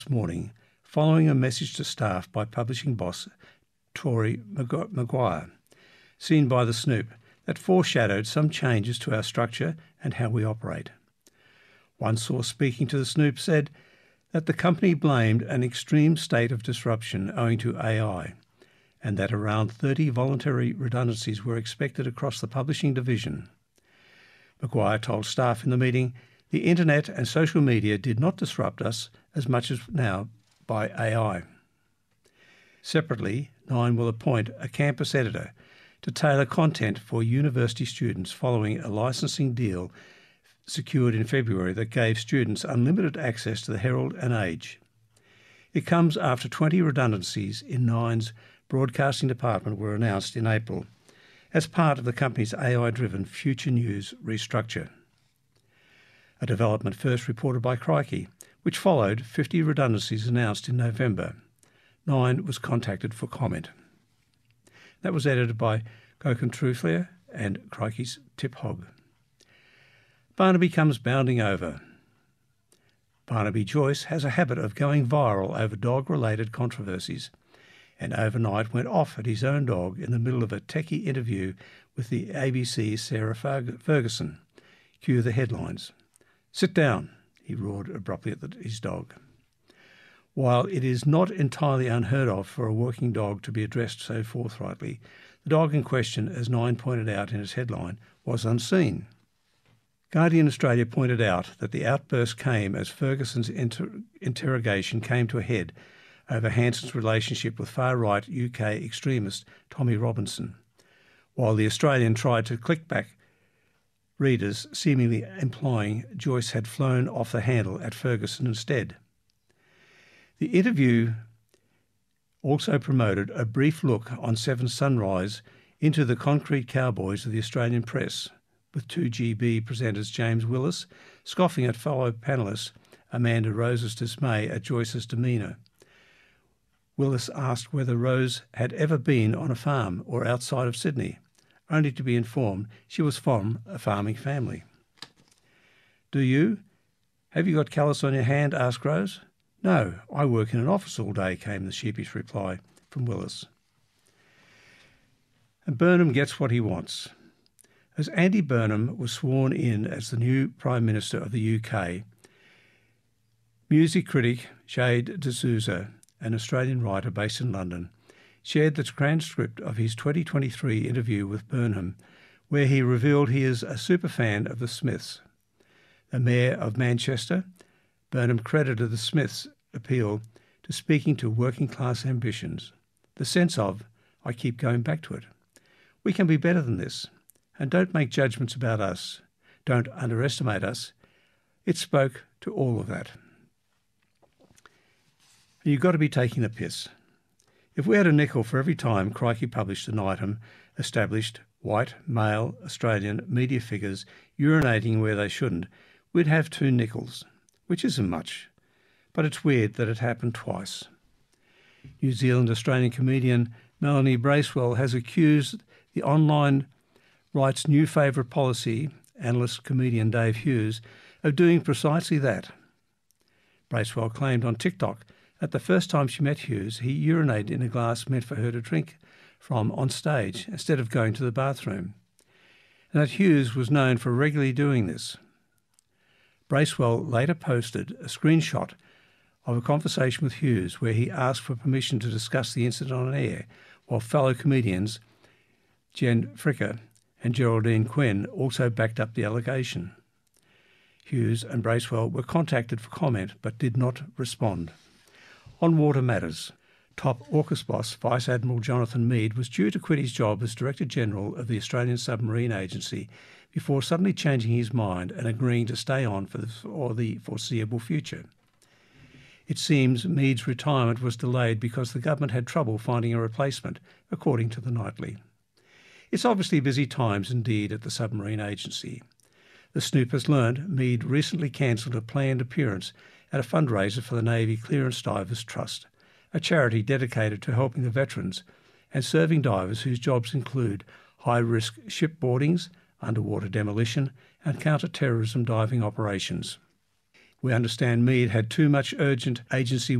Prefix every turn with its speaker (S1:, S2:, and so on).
S1: morning following a message to staff by publishing boss Tory Maguire, seen by the Snoop, that foreshadowed some changes to our structure and how we operate. One source speaking to the Snoop said that the company blamed an extreme state of disruption owing to AI, and that around 30 voluntary redundancies were expected across the publishing division. Maguire told staff in the meeting, "The internet and social media did not disrupt us as much as now by AI." Separately, Nine will appoint a campus editor to tailor content for university students following a licensing deal secured in February that gave students unlimited access to the Herald and Age. It comes after 20 redundancies in Nine's broadcasting department were announced in April as part of the company's AI-driven Future News restructure. A development first reported by Crikey, which followed 50 redundancies announced in November. Nine was contacted for comment. That was edited by Gokhan Truflia and Crikey's Tip Hogg. Barnaby comes bounding over. Barnaby Joyce has a habit of going viral over dog-related controversies, and overnight went off at his own dog in the middle of a techie interview with the ABC's Sarah Ferguson. Cue the headlines. "Sit down," he roared abruptly at his dog. While it is not entirely unheard of for a working dog to be addressed so forthrightly, the dog in question, as Nine pointed out in its headline, was unseen. Guardian Australia pointed out that the outburst came as Ferguson's interrogation came to a head over Hanson's relationship with far-right UK extremist Tommy Robinson, while the Australian tried to click back readers, seemingly implying Joyce had flown off the handle at Ferguson instead. The interview also promoted a brief look on Seven Sunrise into the concrete cowboys of the Australian press, with 2GB presenters James Willis scoffing at fellow panellist Amanda Rose's dismay at Joyce's demeanour. Willis asked whether Rose had ever been on a farm or outside of Sydney, only to be informed she was from a farming family. "Do you? Have you got callus on your hand?" asked Rose. "No, I work in an office all day," came the sheepish reply from Willis. And Burnham gets what he wants. As Andy Burnham was sworn in as the new Prime Minister of the UK, music critic Jade D'Souza, an Australian writer based in London, shared the transcript of his 2023 interview with Burnham, where he revealed he is a superfan of the Smiths. The Mayor of Manchester, Burnham credited the Smiths' appeal to speaking to working-class ambitions. The sense of, "I keep going back to it. We can be better than this. And don't make judgments about us. Don't underestimate us." It spoke to all of that. And you've got to be taking the piss. If we had a nickel for every time Crikey published an item, established white, male, Australian media figures urinating where they shouldn't, we'd have 2 nickels, which isn't much. But it's weird that it happened twice. New Zealand-Australian comedian Melanie Bracewell has accused the online right's new favourite policy, analyst comedian Dave Hughes, of doing precisely that. Bracewell claimed on TikTok that the first time she met Hughes, he urinated in a glass meant for her to drink from on stage instead of going to the bathroom, and that Hughes was known for regularly doing this. Bracewell later posted a screenshot of a conversation with Hughes where he asked for permission to discuss the incident on air, while fellow comedians Jen Fricker and Geraldine Quinn also backed up the allegation. Hughes and Bracewell were contacted for comment but did not respond. On water matters, top AUKUS boss Vice Admiral Jonathan Meade was due to quit his job as Director General of the Australian Submarine Agency before suddenly changing his mind and agreeing to stay on for the foreseeable future. It seems Meade's retirement was delayed because the government had trouble finding a replacement, according to the Nightly. It's obviously busy times indeed at the Submarine Agency. The Snoop has learned Meade recently cancelled a planned appearance at a fundraiser for the Navy Clearance Divers Trust, a charity dedicated to helping the veterans and serving divers whose jobs include high-risk shipboardings, underwater demolition and counter-terrorism diving operations. We understand Mead had too much urgent agency